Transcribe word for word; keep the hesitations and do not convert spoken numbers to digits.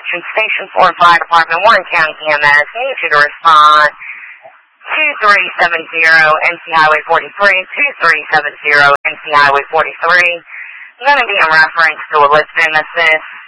Production Station four Fire Department, Warren County E M S. Need you to respond. two three seven zero N C Highway forty-three, two three seven zero N C Highway forty-three. Going to be in reference to a lift-in assist.